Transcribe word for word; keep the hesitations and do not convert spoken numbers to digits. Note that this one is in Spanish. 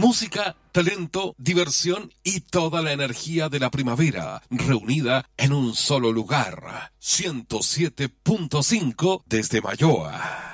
Música, talento, diversión y toda la energía de la primavera reunida en un solo lugar. ciento siete punto cinco desde Mayoa.